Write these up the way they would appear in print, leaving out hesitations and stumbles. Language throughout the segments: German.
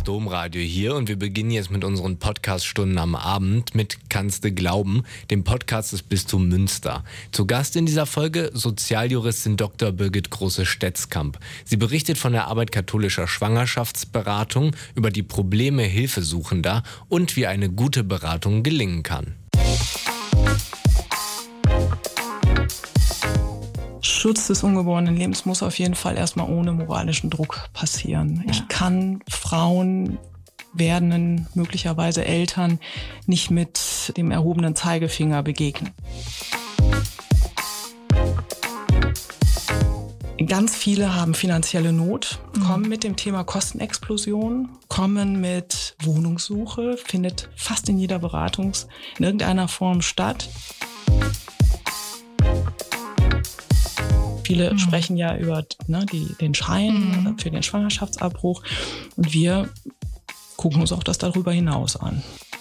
Domradio hier und wir beginnen jetzt mit unseren Podcast-Stunden am Abend mit Kannst du glauben, dem Podcast des Bistums Münster. Zu Gast in dieser Folge Sozialjuristin Dr. Birgit Große-Stetzkamp. Sie berichtet von der Arbeit katholischer Schwangerschaftsberatung, über die Probleme Hilfesuchender und wie eine gute Beratung gelingen kann. Schutz des ungeborenen Lebens muss auf jeden Fall erstmal ohne moralischen Druck passieren. Ja. Ich kann Frauen, werdenden, möglicherweise Eltern, nicht mit dem erhobenen Zeigefinger begegnen. Ganz viele haben finanzielle Not, kommen mit dem Thema Kostenexplosion, kommen mit Wohnungssuche, findet fast in jeder Beratung in irgendeiner Form statt. Viele sprechen ja über den Schein für den Schwangerschaftsabbruch und wir gucken uns auch das darüber hinaus an.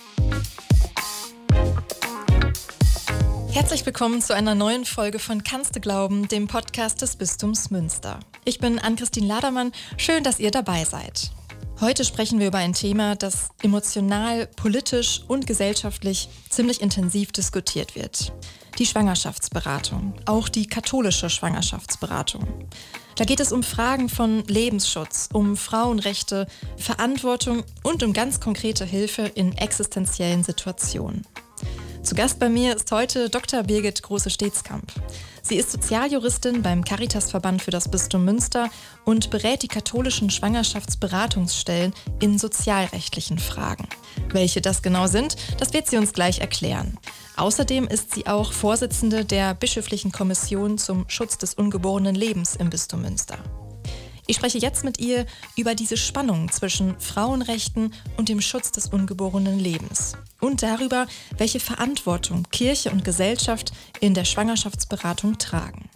Herzlich willkommen zu einer neuen Folge von Kannst du glauben, dem Podcast des Bistums Münster. Ich bin Ann-Christine Ladermann, schön, dass ihr dabei seid. Heute sprechen wir über ein Thema, das emotional, politisch und gesellschaftlich ziemlich intensiv diskutiert wird. Die Schwangerschaftsberatung, auch die katholische Schwangerschaftsberatung. Da geht es um Fragen von Lebensschutz, um Frauenrechte, Verantwortung und um ganz konkrete Hilfe in existenziellen Situationen. Zu Gast bei mir ist heute Dr. Birgit Große-Stetzkamp. Sie ist Sozialjuristin beim Caritasverband für das Bistum Münster und berät die katholischen Schwangerschaftsberatungsstellen in sozialrechtlichen Fragen. Welche das genau sind, das wird sie uns gleich erklären. Außerdem ist sie auch Vorsitzende der Bischöflichen Kommission zum Schutz des ungeborenen Lebens im Bistum Münster. Ich spreche jetzt mit ihr über diese Spannung zwischen Frauenrechten und dem Schutz des ungeborenen Lebens und darüber, welche Verantwortung Kirche und Gesellschaft in der Schwangerschaftsberatung tragen.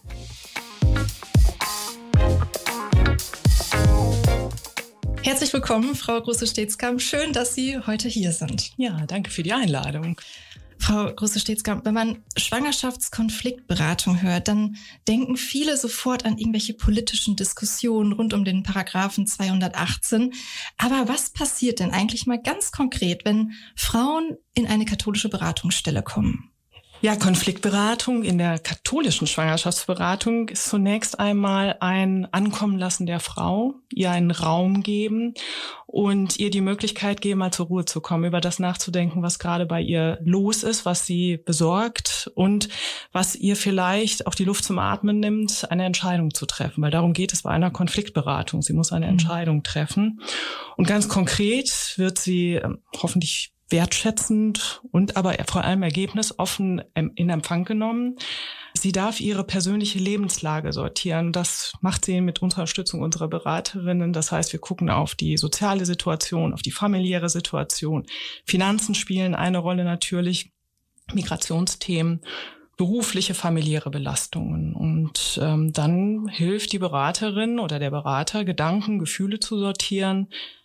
Herzlich willkommen, Frau Große-Stetzkamp. Schön, dass Sie heute hier sind. Ja, danke für die Einladung. Frau Große-Stetzkamp, wenn man Schwangerschaftskonfliktberatung hört, dann denken viele sofort an irgendwelche politischen Diskussionen rund um den Paragraphen 218. Aber was passiert denn eigentlich mal ganz konkret, wenn Frauen in eine katholische Beratungsstelle kommen? Ja, Konfliktberatung in der katholischen Schwangerschaftsberatung ist zunächst einmal ein Ankommenlassen der Frau, ihr einen Raum geben und ihr die Möglichkeit geben, mal zur Ruhe zu kommen, über das nachzudenken, was gerade bei ihr los ist, was sie besorgt und was ihr vielleicht auch die Luft zum Atmen nimmt, eine Entscheidung zu treffen. Weil darum geht es bei einer Konfliktberatung. Sie muss eine Entscheidung treffen. Und ganz konkret wird sie hoffentlich wertschätzend und aber vor allem ergebnisoffen in Empfang genommen. Sie darf ihre persönliche Lebenslage sortieren. Das macht sie mit Unterstützung unserer Beraterinnen. Das heißt, wir gucken auf die soziale Situation, auf die familiäre Situation. Finanzen spielen eine Rolle natürlich, Migrationsthemen, berufliche, familiäre Belastungen. Und dann hilft die Beraterin oder der Berater, Gedanken, Gefühle zu sortieren,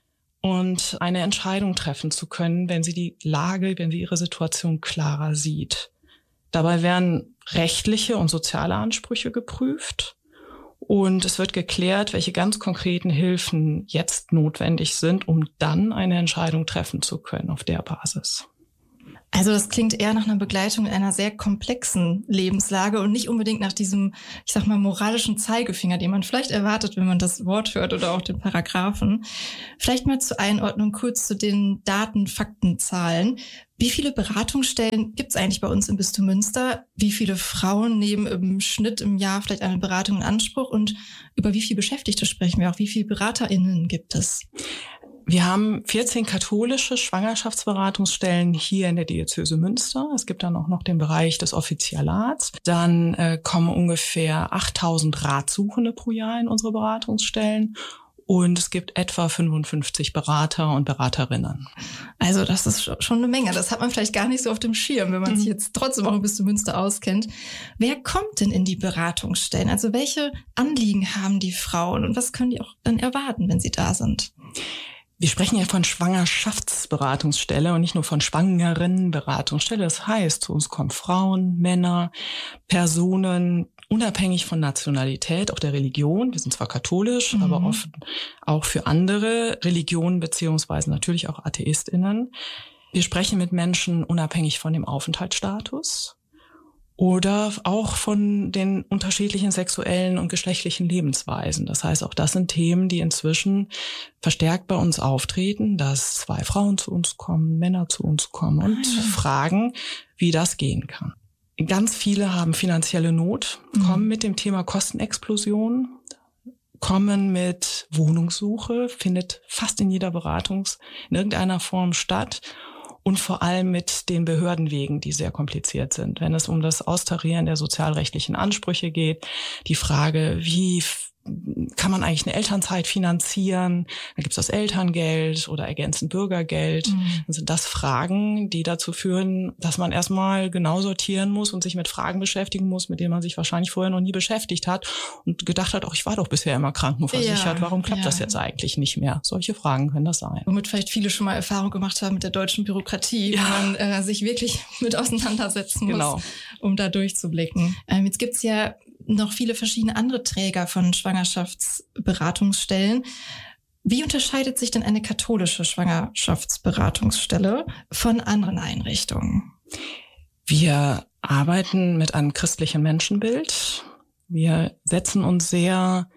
und eine Entscheidung treffen zu können, wenn sie die Lage, wenn sie ihre Situation klarer sieht. Dabei werden rechtliche und soziale Ansprüche geprüft und es wird geklärt, welche ganz konkreten Hilfen jetzt notwendig sind, um dann eine Entscheidung treffen zu können auf der Basis. Also das klingt eher nach einer Begleitung in einer sehr komplexen Lebenslage und nicht unbedingt nach diesem, ich sag mal, moralischen Zeigefinger, den man vielleicht erwartet, wenn man das Wort hört oder auch den Paragraphen. Vielleicht mal zur Einordnung kurz zu den Daten, Fakten, Zahlen. Wie viele Beratungsstellen gibt es eigentlich bei uns im Bistum Münster? Wie viele Frauen nehmen im Schnitt im Jahr vielleicht eine Beratung in Anspruch? Und über wie viele Beschäftigte sprechen wir auch? Wie viele BeraterInnen gibt es? Wir haben 14 katholische Schwangerschaftsberatungsstellen hier in der Diözese Münster. Es gibt dann auch noch den Bereich des Offizialats. Dann kommen ungefähr 8.000 Ratsuchende pro Jahr in unsere Beratungsstellen. Und es gibt etwa 55 Berater und Beraterinnen. Also das ist schon eine Menge. Das hat man vielleicht gar nicht so auf dem Schirm, wenn man sich jetzt trotzdem auch ein bisschen Münster auskennt. Wer kommt denn in die Beratungsstellen? Also welche Anliegen haben die Frauen und was können die auch dann erwarten, wenn sie da sind? Wir sprechen ja von Schwangerschaftsberatungsstelle und nicht nur von Schwangerinnenberatungsstelle. Das heißt, zu uns kommen Frauen, Männer, Personen, unabhängig von Nationalität, auch der Religion. Wir sind zwar katholisch, aber oft auch für andere Religionen beziehungsweise natürlich auch AtheistInnen. Wir sprechen mit Menschen unabhängig von dem Aufenthaltsstatus oder auch von den unterschiedlichen sexuellen und geschlechtlichen Lebensweisen. Das heißt, auch das sind Themen, die inzwischen verstärkt bei uns auftreten, dass 2 Frauen zu uns kommen, Männer zu uns kommen und fragen, wie das gehen kann. Ganz viele haben finanzielle Not, kommen mit dem Thema Kostenexplosion, kommen mit Wohnungssuche, findet fast in jeder Beratung in irgendeiner Form statt. Und vor allem mit den Behördenwegen, die sehr kompliziert sind. Wenn es um das Austarieren der sozialrechtlichen Ansprüche geht, die Frage, wie kann man eigentlich eine Elternzeit finanzieren? Da gibt es das Elterngeld oder ergänzend Bürgergeld. Dann sind das Fragen, die dazu führen, dass man erstmal genau sortieren muss und sich mit Fragen beschäftigen muss, mit denen man sich wahrscheinlich vorher noch nie beschäftigt hat und gedacht hat, ich war doch bisher immer krankenversichert, warum klappt das jetzt eigentlich nicht mehr? Solche Fragen können das sein. Womit vielleicht viele schon mal Erfahrung gemacht haben mit der deutschen Bürokratie, wo man sich wirklich mit auseinandersetzen muss, um da durchzublicken. Jetzt gibt's ja noch viele verschiedene andere Träger von Schwangerschaftsberatungsstellen. Wie unterscheidet sich denn eine katholische Schwangerschaftsberatungsstelle von anderen Einrichtungen? Wir arbeiten mit einem christlichen Menschenbild. Wir setzen uns sehr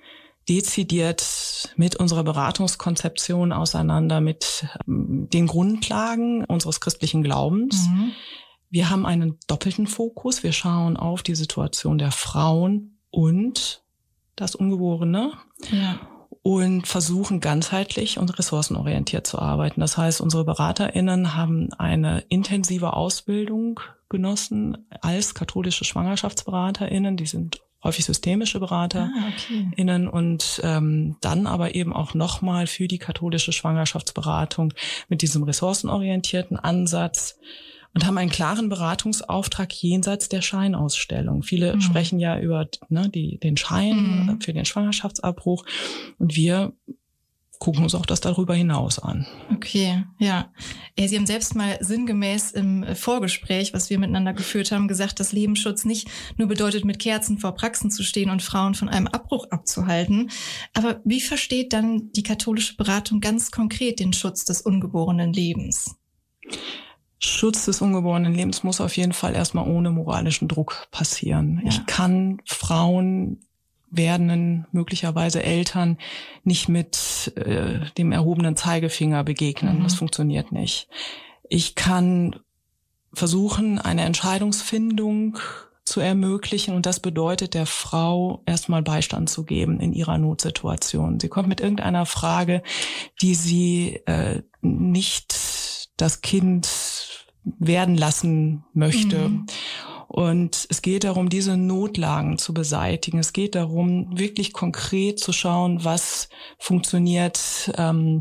dezidiert mit unserer Beratungskonzeption auseinander, mit den Grundlagen unseres christlichen Glaubens. Wir haben einen doppelten Fokus. Wir schauen auf die Situation der Frauen und das Ungeborene und versuchen ganzheitlich und ressourcenorientiert zu arbeiten. Das heißt, unsere BeraterInnen haben eine intensive Ausbildung genossen als katholische SchwangerschaftsberaterInnen. Die sind häufig systemische BeraterInnen und dann aber eben auch nochmal für die katholische Schwangerschaftsberatung mit diesem ressourcenorientierten Ansatz und haben einen klaren Beratungsauftrag jenseits der Scheinausstellung. Viele sprechen ja über den Schein für den Schwangerschaftsabbruch und wir gucken uns auch das darüber hinaus an. Okay, ja. Sie haben selbst mal sinngemäß im Vorgespräch, was wir miteinander geführt haben, gesagt, dass Lebensschutz nicht nur bedeutet, mit Kerzen vor Praxen zu stehen und Frauen von einem Abbruch abzuhalten. Aber wie versteht dann die katholische Beratung ganz konkret den Schutz des ungeborenen Lebens? Schutz des ungeborenen Lebens muss auf jeden Fall erstmal ohne moralischen Druck passieren. Ich kann Frauen, werdenden möglicherweise Eltern nicht mit dem erhobenen Zeigefinger begegnen. Das funktioniert nicht. Ich kann versuchen, eine Entscheidungsfindung zu ermöglichen und das bedeutet der Frau erstmal Beistand zu geben in ihrer Notsituation. Sie kommt mit irgendeiner Frage, die sie nicht das Kind werden lassen möchte. Und es geht darum, diese Notlagen zu beseitigen. Es geht darum, wirklich konkret zu schauen, was funktioniert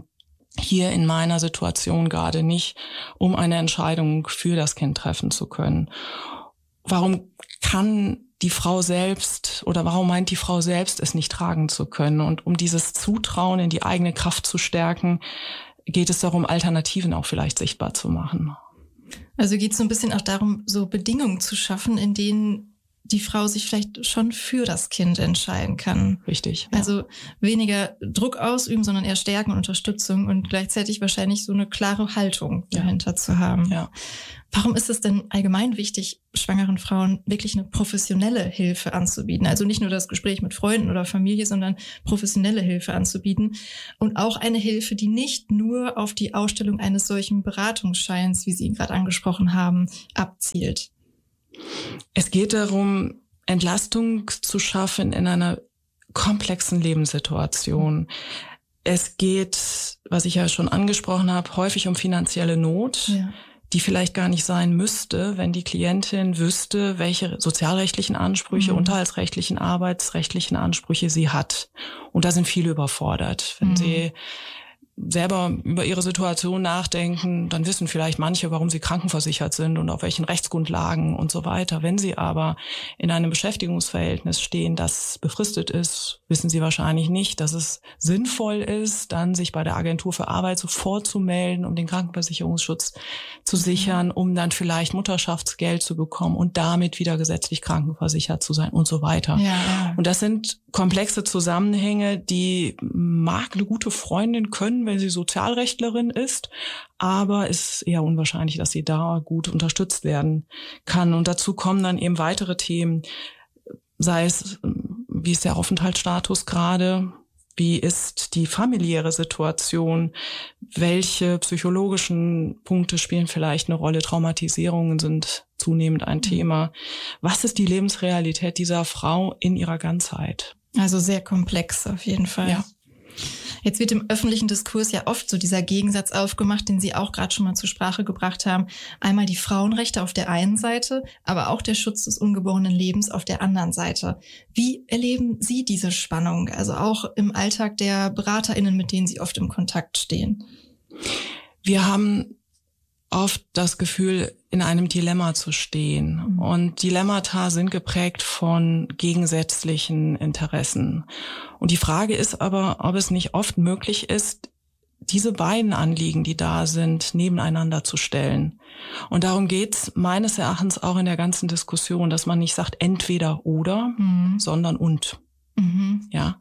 hier in meiner Situation gerade nicht, um eine Entscheidung für das Kind treffen zu können. Warum kann die Frau selbst oder warum meint die Frau selbst, es nicht tragen zu können? Und um dieses Zutrauen in die eigene Kraft zu stärken, geht es darum, Alternativen auch vielleicht sichtbar zu machen. Also geht es so ein bisschen auch darum, so Bedingungen zu schaffen, in denen die Frau sich vielleicht schon für das Kind entscheiden kann. Richtig. Also weniger Druck ausüben, sondern eher Stärken und Unterstützung und gleichzeitig wahrscheinlich so eine klare Haltung dahinter zu haben. Ja. Warum ist es denn allgemein wichtig, schwangeren Frauen wirklich eine professionelle Hilfe anzubieten? Also nicht nur das Gespräch mit Freunden oder Familie, sondern professionelle Hilfe anzubieten. Und auch eine Hilfe, die nicht nur auf die Ausstellung eines solchen Beratungsscheins, wie Sie ihn gerade angesprochen haben, abzielt. Es geht darum, Entlastung zu schaffen in einer komplexen Lebenssituation. Es geht, was ich ja schon angesprochen habe, häufig um finanzielle Not, die vielleicht gar nicht sein müsste, wenn die Klientin wüsste, welche sozialrechtlichen Ansprüche, unterhaltsrechtlichen, arbeitsrechtlichen Ansprüche sie hat. Und da sind viele überfordert. Wenn sie selber über ihre Situation nachdenken, dann wissen vielleicht manche, warum sie krankenversichert sind und auf welchen Rechtsgrundlagen und so weiter. Wenn sie aber in einem Beschäftigungsverhältnis stehen, das befristet ist, wissen sie wahrscheinlich nicht, dass es sinnvoll ist, dann sich bei der Agentur für Arbeit sofort zu melden, um den Krankenversicherungsschutz zu sichern, um dann vielleicht Mutterschaftsgeld zu bekommen und damit wieder gesetzlich krankenversichert zu sein und so weiter. Ja. Und das sind komplexe Zusammenhänge, die mag eine gute Freundin können, wenn sie Sozialrechtlerin ist, aber es ist eher unwahrscheinlich, dass sie da gut unterstützt werden kann. Und dazu kommen dann eben weitere Themen, sei es, wie ist der Aufenthaltsstatus gerade, wie ist die familiäre Situation, welche psychologischen Punkte spielen vielleicht eine Rolle, Traumatisierungen sind zunehmend ein Thema. Was ist die Lebensrealität dieser Frau in ihrer Ganzheit? Also sehr komplex auf jeden Fall. Ja. Jetzt wird im öffentlichen Diskurs ja oft so dieser Gegensatz aufgemacht, den Sie auch gerade schon mal zur Sprache gebracht haben. Einmal die Frauenrechte auf der einen Seite, aber auch der Schutz des ungeborenen Lebens auf der anderen Seite. Wie erleben Sie diese Spannung? Also auch im Alltag der BeraterInnen, mit denen Sie oft im Kontakt stehen. Wir haben oft das Gefühl, in einem Dilemma zu stehen. Und Dilemmata sind geprägt von gegensätzlichen Interessen. Und die Frage ist aber, ob es nicht oft möglich ist, diese beiden Anliegen, die da sind, nebeneinander zu stellen. Und darum geht's meines Erachtens auch in der ganzen Diskussion, dass man nicht sagt entweder oder, sondern und. Ja.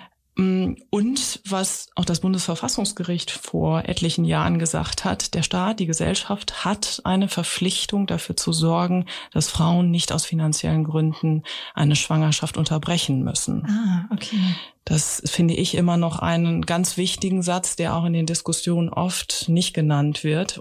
Und was auch das Bundesverfassungsgericht vor etlichen Jahren gesagt hat, der Staat, die Gesellschaft hat eine Verpflichtung dafür zu sorgen, dass Frauen nicht aus finanziellen Gründen eine Schwangerschaft unterbrechen müssen. Okay. Das finde ich immer noch einen ganz wichtigen Satz, der auch in den Diskussionen oft nicht genannt wird,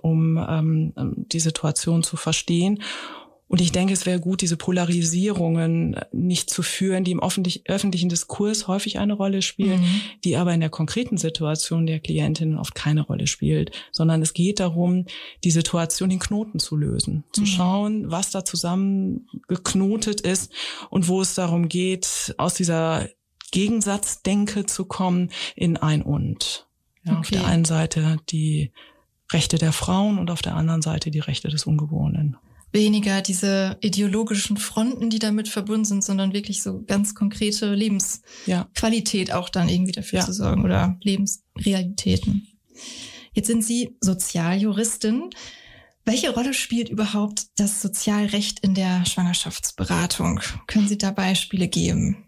um die Situation zu verstehen. Und ich denke, es wäre gut, diese Polarisierungen nicht zu führen, die im öffentlichen Diskurs häufig eine Rolle spielen, die aber in der konkreten Situation der Klientin oft keine Rolle spielt, sondern es geht darum, die Situation, den Knoten zu lösen, zu schauen, was da zusammengeknotet ist und wo es darum geht, aus dieser Gegensatzdenke zu kommen in ein Und. Ja, auf der einen Seite die Rechte der Frauen und auf der anderen Seite die Rechte des Ungeborenen. Weniger diese ideologischen Fronten, die damit verbunden sind, sondern wirklich so ganz konkrete Lebensqualität auch dann irgendwie dafür zu sorgen oder Lebensrealitäten. Jetzt sind Sie Sozialjuristin. Welche Rolle spielt überhaupt das Sozialrecht in der Schwangerschaftsberatung? Können Sie da Beispiele geben?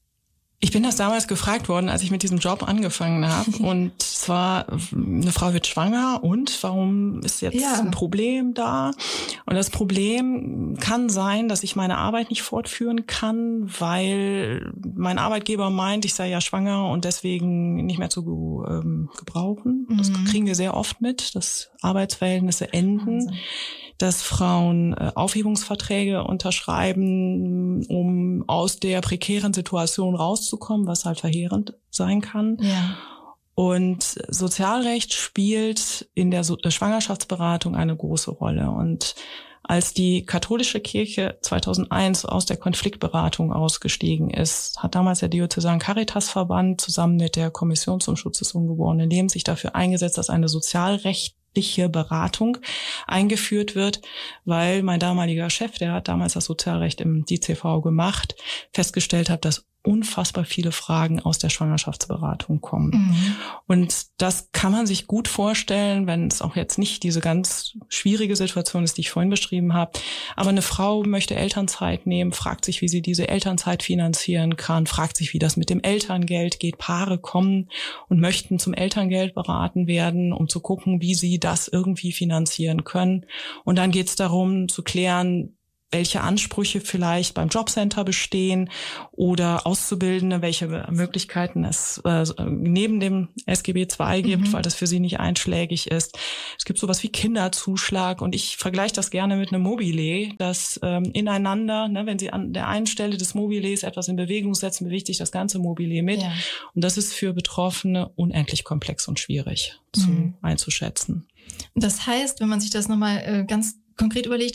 Ich bin das damals gefragt worden, als ich mit diesem Job angefangen habe. Und zwar, eine Frau wird schwanger und warum ist jetzt ein Problem da? Und das Problem kann sein, dass ich meine Arbeit nicht fortführen kann, weil mein Arbeitgeber meint, ich sei ja schwanger und deswegen nicht mehr zu gebrauchen. Das kriegen wir sehr oft mit, dass Arbeitsverhältnisse enden. Dass Frauen Aufhebungsverträge unterschreiben, um aus der prekären Situation rauszukommen, was halt verheerend sein kann. Ja. Und Sozialrecht spielt in der Schwangerschaftsberatung eine große Rolle. Und als die katholische Kirche 2001 aus der Konfliktberatung ausgestiegen ist, hat damals der Diözesan Caritasverband zusammen mit der Kommission zum Schutz des ungeborenen Lebens sich dafür eingesetzt, dass eine sozialrechtliche Beratung eingeführt wird, weil mein damaliger Chef, der hat damals das Sozialrecht im DZV gemacht, festgestellt hat, dass unfassbar viele Fragen aus der Schwangerschaftsberatung kommen. Und das kann man sich gut vorstellen, wenn es auch jetzt nicht diese ganz schwierige Situation ist, die ich vorhin beschrieben habe. Aber eine Frau möchte Elternzeit nehmen, fragt sich, wie sie diese Elternzeit finanzieren kann, fragt sich, wie das mit dem Elterngeld geht. Paare kommen und möchten zum Elterngeld beraten werden, um zu gucken, wie sie das irgendwie finanzieren können. Und dann geht es darum zu klären, welche Ansprüche vielleicht beim Jobcenter bestehen oder Auszubildende, welche Möglichkeiten es neben dem SGB II gibt, weil das für sie nicht einschlägig ist. Es gibt sowas wie Kinderzuschlag und ich vergleiche das gerne mit einem Mobile, das ineinander, wenn Sie an der einen Stelle des Mobiles etwas in Bewegung setzen, bewegt sich das ganze Mobile mit. Ja. Und das ist für Betroffene unendlich komplex und schwierig einzuschätzen. Das heißt, wenn man sich das nochmal ganz konkret überlegt,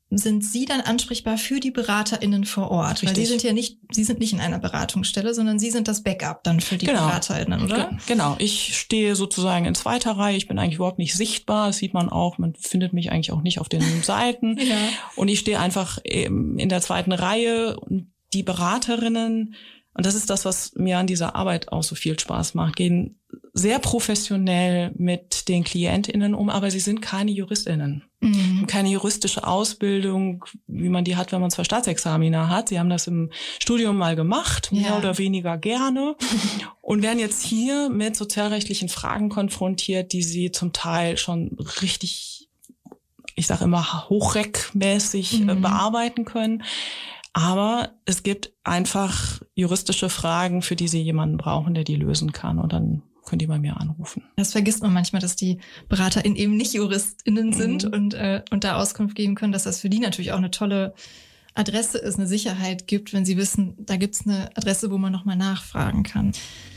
sind Sie dann ansprechbar für die BeraterInnen vor Ort? Richtig. Weil Sie sind nicht in einer Beratungsstelle, sondern Sie sind das Backup dann für die BeraterInnen, oder? Genau. Ich stehe sozusagen in zweiter Reihe. Ich bin eigentlich überhaupt nicht sichtbar. Das sieht man auch. Man findet mich eigentlich auch nicht auf den Seiten. Ja. Und ich stehe einfach in der zweiten Reihe. Und die Beraterinnen, und das ist das, was mir an dieser Arbeit auch so viel Spaß macht, gehen sehr professionell mit den KlientInnen um, aber sie sind keine JuristInnen. Keine juristische Ausbildung, wie man die hat, wenn man 2 Staatsexamina hat. Sie haben das im Studium mal gemacht, mehr oder weniger gerne, und werden jetzt hier mit sozialrechtlichen Fragen konfrontiert, die sie zum Teil schon richtig, ich sage immer, hochreckmäßig bearbeiten können. Aber es gibt einfach juristische Fragen, für die sie jemanden brauchen, der die lösen kann. Und dann können die bei mir anrufen. Das vergisst man manchmal, dass die BeraterInnen eben nicht JuristInnen sind und da Auskunft geben können, dass das für die natürlich auch eine tolle Adresse ist, eine Sicherheit gibt, wenn sie wissen, da gibt's eine Adresse, wo man nochmal nachfragen kann.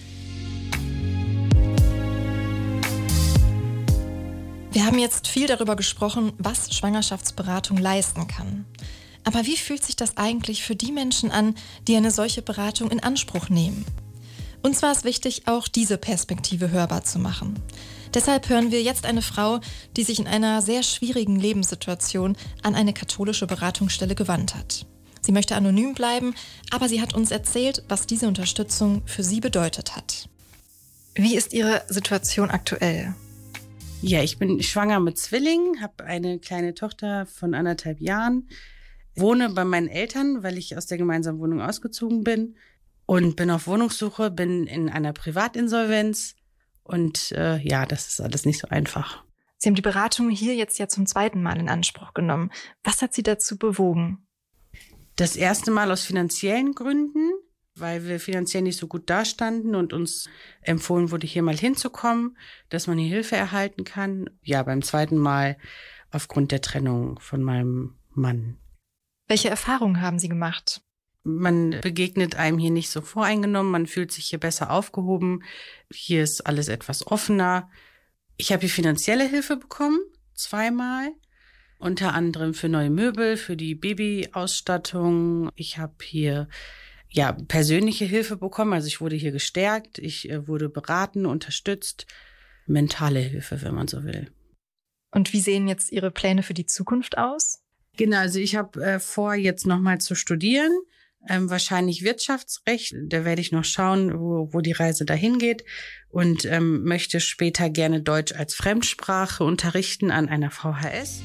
Wir haben jetzt viel darüber gesprochen, was Schwangerschaftsberatung leisten kann. Aber wie fühlt sich das eigentlich für die Menschen an, die eine solche Beratung in Anspruch nehmen? Uns war es wichtig, auch diese Perspektive hörbar zu machen. Deshalb hören wir jetzt eine Frau, die sich in einer sehr schwierigen Lebenssituation an eine katholische Beratungsstelle gewandt hat. Sie möchte anonym bleiben, aber sie hat uns erzählt, was diese Unterstützung für sie bedeutet hat. Wie ist Ihre Situation aktuell? Ja, ich bin schwanger mit Zwillingen, habe eine kleine Tochter von 1,5 Jahren, wohne bei meinen Eltern, weil ich aus der gemeinsamen Wohnung ausgezogen bin und bin auf Wohnungssuche, bin in einer Privatinsolvenz und das ist alles nicht so einfach. Sie haben die Beratung hier jetzt ja zum 2. Mal in Anspruch genommen. Was hat Sie dazu bewogen? Das erste Mal aus finanziellen Gründen, weil wir finanziell nicht so gut dastanden und uns empfohlen wurde, hier mal hinzukommen, dass man hier Hilfe erhalten kann. Ja, beim 2. Mal aufgrund der Trennung von meinem Mann. Welche Erfahrungen haben Sie gemacht? Man begegnet einem hier nicht so voreingenommen, man fühlt sich hier besser aufgehoben. Hier ist alles etwas offener. Ich habe hier finanzielle Hilfe bekommen, 2 Mal. Unter anderem für neue Möbel, für die Babyausstattung. Ich habe hier persönliche Hilfe bekommen, also ich wurde hier gestärkt, ich wurde beraten, unterstützt. Mentale Hilfe, wenn man so will. Und wie sehen jetzt Ihre Pläne für die Zukunft aus? Genau, also ich habe vor, jetzt nochmal zu studieren, wahrscheinlich Wirtschaftsrecht. Da werde ich noch schauen, wo die Reise dahin geht und möchte später gerne Deutsch als Fremdsprache unterrichten an einer VHS.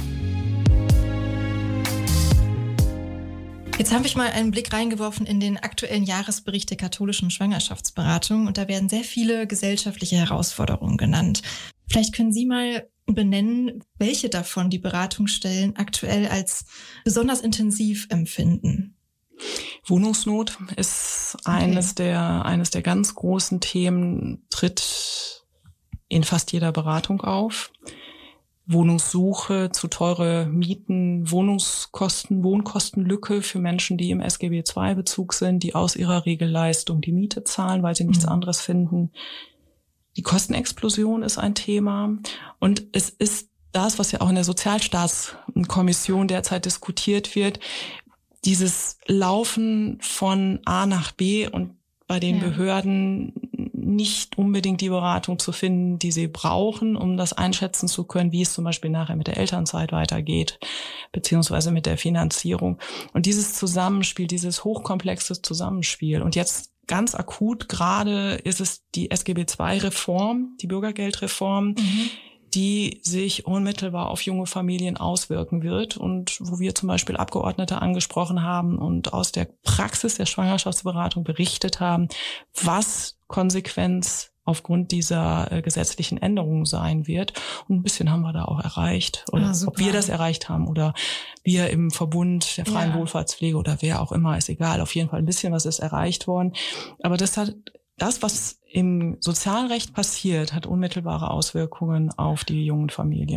Jetzt habe ich mal einen Blick reingeworfen in den aktuellen Jahresbericht der katholischen Schwangerschaftsberatung und da werden sehr viele gesellschaftliche Herausforderungen genannt. Vielleicht können Sie mal benennen, welche davon die Beratungsstellen aktuell als besonders intensiv empfinden. Wohnungsnot ist eines der ganz großen Themen, tritt in fast jeder Beratung auf. Wohnungssuche, zu teure Mieten, Wohnkostenlücke für Menschen, die im SGB-II-Bezug sind, die aus ihrer Regelleistung die Miete zahlen, weil sie nichts anderes finden. Die Kostenexplosion ist ein Thema. Und es ist das, was ja auch in der Sozialstaatskommission derzeit diskutiert wird, dieses Laufen von A nach B und bei den Behörden nicht unbedingt die Beratung zu finden, die sie brauchen, um das einschätzen zu können, wie es zum Beispiel nachher mit der Elternzeit weitergeht, beziehungsweise mit der Finanzierung. Und dieses Zusammenspiel, dieses hochkomplexe Zusammenspiel. Und jetzt ganz akut gerade ist es die SGB-II-Reform, die Bürgergeldreform, die sich unmittelbar auf junge Familien auswirken wird und wo wir zum Beispiel Abgeordnete angesprochen haben und aus der Praxis der Schwangerschaftsberatung berichtet haben, was Konsequenz aufgrund dieser gesetzlichen Änderungen sein wird. Und ein bisschen haben wir da auch erreicht. Oder ob wir das erreicht haben oder wir im Verbund der freien Wohlfahrtspflege oder wer auch immer, ist egal. Auf jeden Fall ein bisschen was ist erreicht worden. Aber das, was im Sozialrecht passiert, hat unmittelbare Auswirkungen auf die jungen Familien.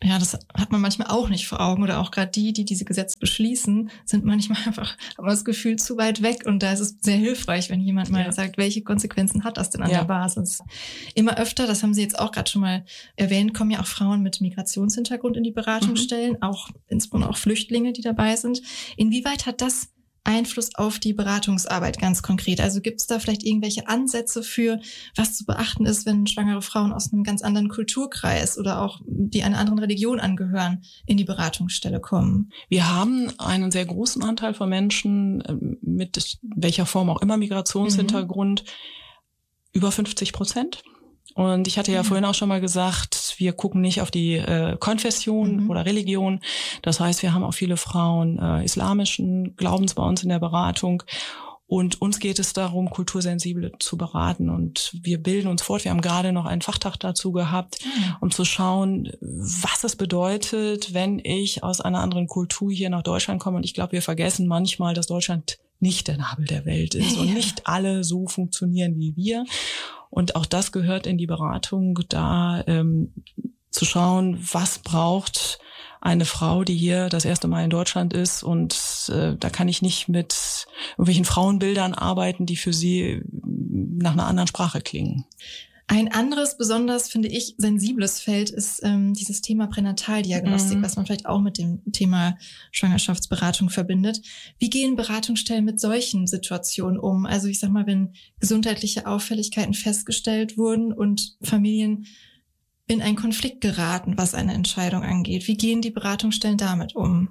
ja, das hat man manchmal auch nicht vor Augen oder auch gerade die diese Gesetze beschließen, sind manchmal einfach, hat man das Gefühl, zu weit weg und da ist es sehr hilfreich, wenn jemand mal sagt, welche Konsequenzen hat das denn an der Basis? Immer öfter, das haben Sie jetzt auch gerade schon mal erwähnt, kommen ja auch Frauen mit Migrationshintergrund in die Beratungsstellen, auch insbesondere auch Flüchtlinge, die dabei sind. Inwieweit hat das Einfluss auf die Beratungsarbeit ganz konkret? Also gibt es da vielleicht irgendwelche Ansätze für, was zu beachten ist, wenn schwangere Frauen aus einem ganz anderen Kulturkreis oder auch die einer anderen Religion angehören, in die Beratungsstelle kommen? Wir haben einen sehr großen Anteil von Menschen mit welcher Form auch immer Migrationshintergrund, über 50%. Und ich hatte ja vorhin auch schon mal gesagt, wir gucken nicht auf die Konfession oder Religion. Das heißt, wir haben auch viele Frauen islamischen Glaubens bei uns in der Beratung. Und uns geht es darum, kultursensibel zu beraten. Und wir bilden uns fort. Wir haben gerade noch einen Fachtag dazu gehabt, um zu schauen, was es bedeutet, wenn ich aus einer anderen Kultur hier nach Deutschland komme. Und ich glaube, wir vergessen manchmal, dass Deutschland nicht der Nabel der Welt ist und nicht alle so funktionieren wie wir. Und auch das gehört in die Beratung, da zu schauen, was braucht eine Frau, die hier das erste Mal in Deutschland ist. Und da kann ich nicht mit irgendwelchen Frauenbildern arbeiten, die für sie nach einer anderen Sprache klingen. Ein anderes, besonders, finde ich, sensibles Feld ist dieses Thema Pränataldiagnostik, was man vielleicht auch mit dem Thema Schwangerschaftsberatung verbindet. Wie gehen Beratungsstellen mit solchen Situationen um? Also ich sag mal, wenn gesundheitliche Auffälligkeiten festgestellt wurden und Familien in einen Konflikt geraten, was eine Entscheidung angeht. Wie gehen die Beratungsstellen damit um?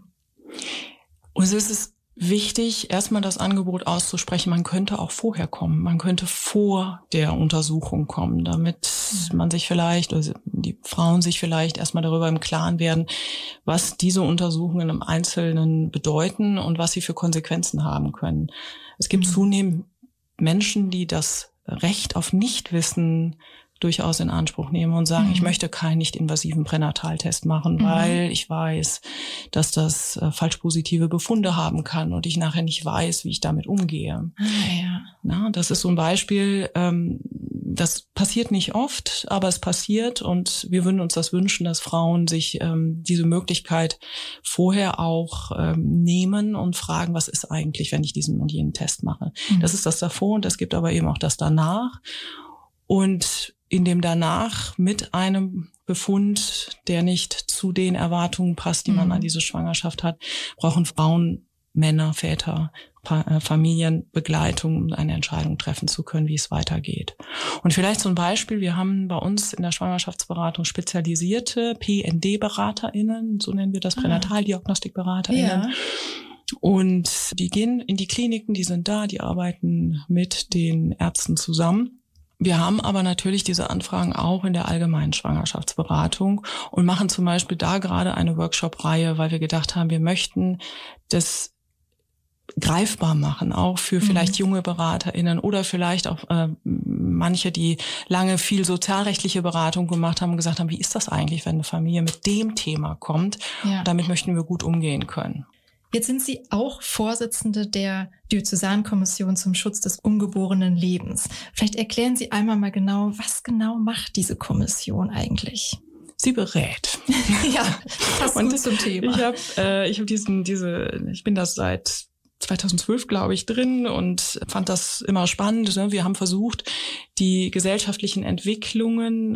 Und es ist wichtig, erstmal das Angebot auszusprechen, man könnte auch vorher kommen, man könnte vor der Untersuchung kommen, damit man sich vielleicht, oder die Frauen sich vielleicht erstmal darüber im Klaren werden, was diese Untersuchungen im Einzelnen bedeuten und was sie für Konsequenzen haben können. Es gibt zunehmend Menschen, die das Recht auf Nichtwissen durchaus in Anspruch nehmen und sagen, ich möchte keinen nicht-invasiven Pränataltest machen, weil ich weiß, dass das falsch positive Befunde haben kann und ich nachher nicht weiß, wie ich damit umgehe. Na, das ist so ein Beispiel, das passiert nicht oft, aber es passiert und wir würden uns das wünschen, dass Frauen sich diese Möglichkeit vorher auch nehmen und fragen, was ist eigentlich, wenn ich diesen und jenen Test mache. Das ist das davor und es gibt aber eben auch das danach. Und in dem danach mit einem Befund, der nicht zu den Erwartungen passt, die man an diese Schwangerschaft hat, brauchen Frauen, Männer, Väter, Familien Begleitung, um eine Entscheidung treffen zu können, wie es weitergeht. Und vielleicht zum Beispiel, wir haben bei uns in der Schwangerschaftsberatung spezialisierte PND-BeraterInnen, so nennen wir das, Pränataldiagnostik-BeraterInnen. Ja. Und die gehen in die Kliniken, die sind da, die arbeiten mit den Ärzten zusammen. Wir haben aber natürlich diese Anfragen auch in der allgemeinen Schwangerschaftsberatung und machen zum Beispiel da gerade eine Workshop-Reihe, weil wir gedacht haben, wir möchten das greifbar machen, auch für vielleicht junge BeraterInnen oder vielleicht auch manche, die lange viel sozialrechtliche Beratung gemacht haben und gesagt haben, wie ist das eigentlich, wenn eine Familie mit dem Thema kommt? Ja. Damit möchten wir gut umgehen können. Jetzt sind Sie auch Vorsitzende der Diözesankommission zum Schutz des ungeborenen Lebens. Vielleicht erklären Sie einmal mal genau, was genau macht diese Kommission eigentlich? Sie berät. Ja, passt gut zum Thema. Ich bin das seit 2012, glaube ich, drin und fand das immer spannend. Wir haben versucht, die gesellschaftlichen Entwicklungen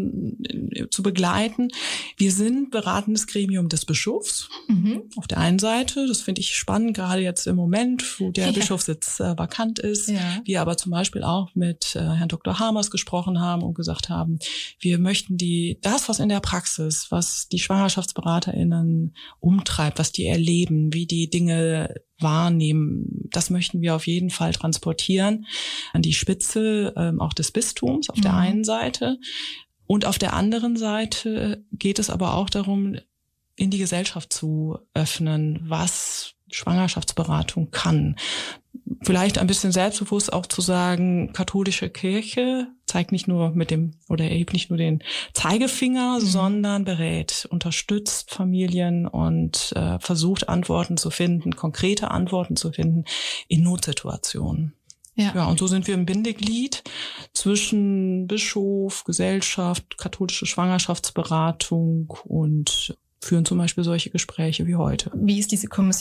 zu begleiten. Wir sind beratendes Gremium des Bischofs auf der einen Seite. Das finde ich spannend, gerade jetzt im Moment, wo der Bischofssitz vakant ist. Ja. Wir aber zum Beispiel auch mit Herrn Dr. Hamers gesprochen haben und gesagt haben, wir möchten das, was in der Praxis, was die SchwangerschaftsberaterInnen umtreibt, was die erleben, wie die Dinge wahrnehmen, das möchten wir auf jeden Fall transportieren an die Spitze auch des Bistums auf der einen Seite. Und auf der anderen Seite geht es aber auch darum, in die Gesellschaft zu öffnen, was Schwangerschaftsberatung kann. Vielleicht ein bisschen selbstbewusst auch zu sagen, katholische Kirche zeigt nicht nur erhebt nicht nur den Zeigefinger, sondern berät, unterstützt Familien und versucht Antworten zu finden, konkrete Antworten zu finden in Notsituationen. Ja, und so sind wir im Bindeglied zwischen Bischof, Gesellschaft, katholische Schwangerschaftsberatung und führen zum Beispiel solche Gespräche wie heute. Wie ist diese Kommission